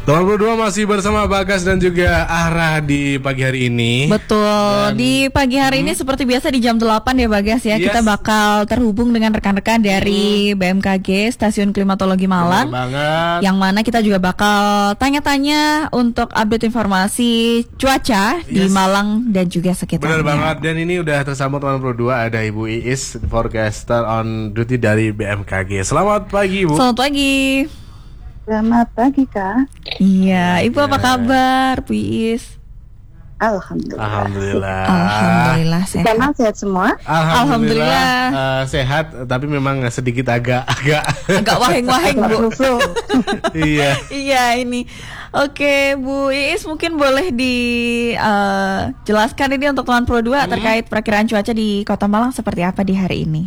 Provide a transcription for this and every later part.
Teman berdua masih bersama Bagas dan juga Ara di pagi hari ini. Betul. Di pagi hari ini seperti biasa di jam 8 ya Bagas ya. Yes. Kita bakal terhubung dengan rekan-rekan dari BMKG Stasiun Klimatologi Malang. Benar banget. Yang mana kita juga bakal tanya-tanya untuk update informasi cuaca di Malang dan juga sekitarnya. Benar banget. Dan ini udah tersambung teman berdua, ada Ibu Iis, forecaster on duty dari BMKG. Selamat pagi, Ibu. Selamat pagi. Selamat pagi, Kak. Iya, Ibu apa kabar, Bu Iis? Alhamdulillah. Alhamdulillah sehat. Sama sehat semua. Alhamdulillah. Sehat, tapi memang sedikit agak waheng-waheng, Bu. Iya. Iya ini. Oke, Bu Iis mungkin boleh dijelaskan ini untuk teman Pro 2 terkait perakiraan cuaca di Kota Malang seperti apa di hari ini.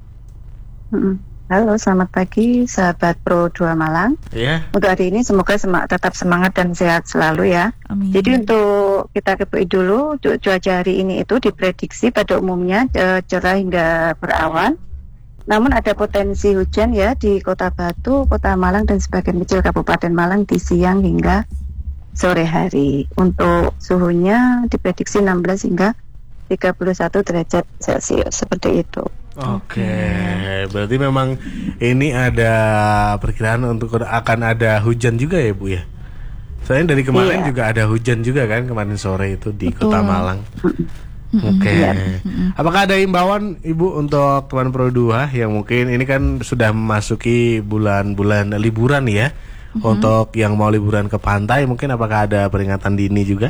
Halo, selamat pagi sahabat Pro 2 Malang. Iya. Untuk hari ini semoga tetap semangat dan sehat selalu ya. Amin. Jadi untuk kita ketahui dulu, cuaca hari ini itu diprediksi pada umumnya cerah hingga berawan. Namun ada potensi hujan ya di Kota Batu, Kota Malang dan sebagian kecil Kabupaten Malang di siang hingga sore hari. Untuk suhunya diprediksi 16 hingga 31 derajat Celcius seperti itu. Oke, berarti memang ini ada perkiraan untuk akan ada hujan juga ya, Bu ya? Soalnya dari kemarin juga ada hujan juga kan kemarin sore itu di Kota Malang. Oke. Apakah ada imbauan Ibu untuk teman Pro 2 yang mungkin ini kan sudah memasuki bulan-bulan liburan ya? Untuk yang mau liburan ke pantai mungkin apakah ada peringatan dini juga?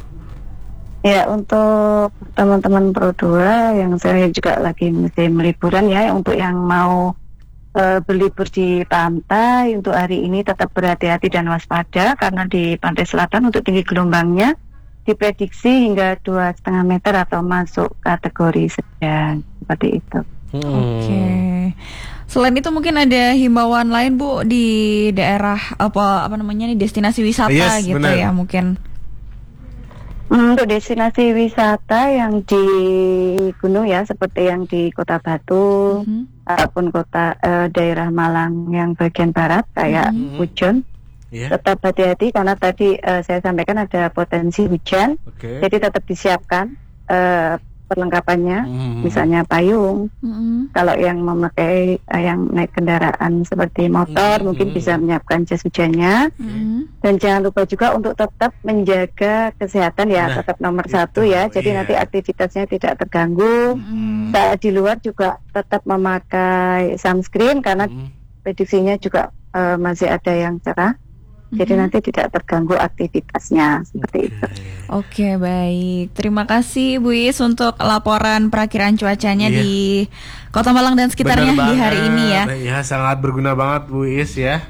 Ya, untuk teman-teman Pro 2 yang saya juga lagi musim liburan ya, untuk yang mau berlibur di pantai, untuk hari ini tetap berhati-hati dan waspada karena di pantai selatan untuk tinggi gelombangnya diprediksi hingga 2,5 meter atau masuk kategori sedang, seperti itu. Oke. Selain itu mungkin ada himbauan lain Bu di daerah apa namanya nih destinasi wisata gitu benar. ya mungkin. Untuk destinasi wisata yang di gunung ya, seperti yang di Kota Batu ataupun daerah Malang yang bagian barat kayak Pujon, tetap hati-hati karena tadi saya sampaikan ada potensi hujan, jadi tetap disiapkan perlengkapannya, misalnya payung. Kalau yang memakai yang naik kendaraan seperti motor mungkin bisa menyiapkan jas hujannya. Dan jangan lupa juga untuk tetap menjaga kesehatan ya, tetap nomor satu ya. Jadi nanti aktivitasnya tidak terganggu. Saat di luar juga tetap memakai sunscreen karena prediksinya juga masih ada yang cerah. Jadi nanti tidak terganggu aktivitasnya seperti itu. Oke, baik. Terima kasih Bu Is untuk laporan perakiraan cuacanya di Kota Malang dan sekitarnya di hari ini ya. Ya, sangat berguna banget Bu Is ya.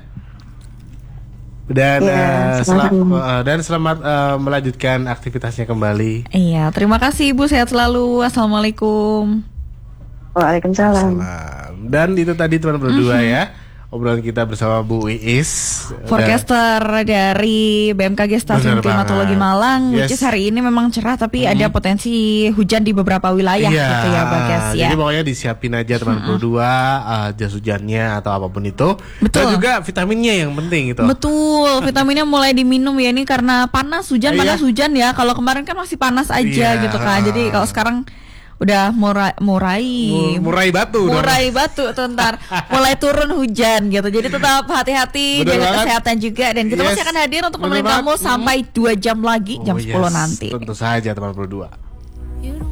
Dan selamat melanjutkan aktivitasnya kembali. Iya, terima kasih Ibu, sehat selalu. Assalamualaikum. Waalaikumsalam. Dan itu tadi teman berdua ya. Obrolan kita bersama Bu Iis, forecaster dari BMKG Stasiun Klimatologi Malang. Which is hari ini memang cerah tapi ada potensi hujan di beberapa wilayah gitu ya Bagas ya. Jadi pokoknya disiapin aja teman berdua jas hujannya atau apapun itu. Betul. Dan juga vitaminnya yang penting itu. Betul, vitaminnya mulai diminum ya ini karena panas hujan ya. Kalau kemarin kan masih panas aja gitu kan. Jadi kalau sekarang udah murai batu ntar mulai turun hujan gitu. Jadi tetap hati-hati, jaga kesehatan juga. Dan kita masih akan hadir untuk menemani kamu sampai 2 jam lagi, jam 10 nanti. Tentu saja teman berdua.